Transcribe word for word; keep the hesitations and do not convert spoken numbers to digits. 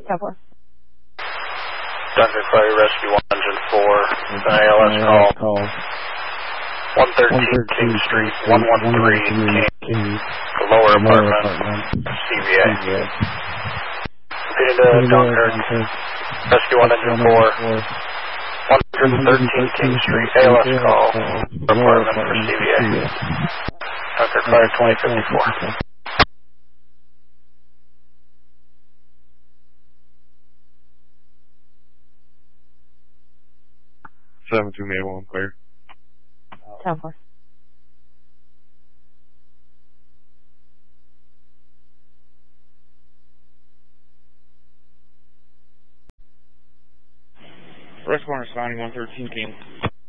four. Duncan Fire Rescue one, Engine four, an A L S call. call. one thirteen King Street, one one three King, the lower apartment, C V A. Repeating to Dunkirk, Rescue one, Engine four, one thirteen King Street, A L S call, apartment for C V A. Dunkirk Fire twenty fifty-four. seven two eight one, clear. ten four. First one responding one thirteen King.